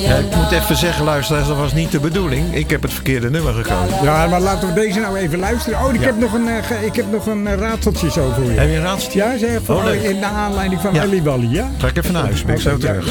Ja, ik moet even zeggen, luisteraars, dat was niet de bedoeling. Ik heb het verkeerde nummer gekozen. Ja, maar laten we deze nou even luisteren. Oh, ik heb nog een raadseltje zo voor je. Heb je een raadseltje? Ja, zeg even. Oh, leuk. In de aanleiding van Ellie Wally, ja? Ga ik even naar huis, ben ik zo terug.